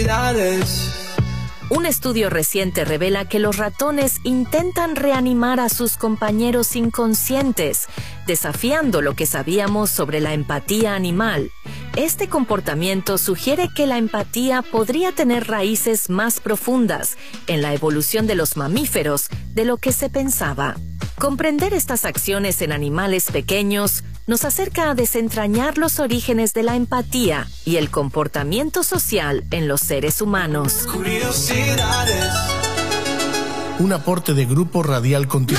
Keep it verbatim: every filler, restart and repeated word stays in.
curiosidades. Un estudio reciente revela que los ratones intentan reanimar a sus compañeros inconscientes, desafiando lo que sabíamos sobre la empatía animal. Este comportamiento sugiere que la empatía podría tener raíces más profundas en la evolución de los mamíferos de lo que se pensaba. Comprender estas acciones en animales pequeños nos acerca a desentrañar los orígenes de la empatía y el comportamiento social en los seres humanos. Curiosidades. Un aporte de Grupo Radial Continental.